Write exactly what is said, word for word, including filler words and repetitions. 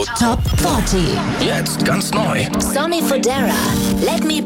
Top vierzig. Jetzt ganz neu. Sonny Fodera, Let Me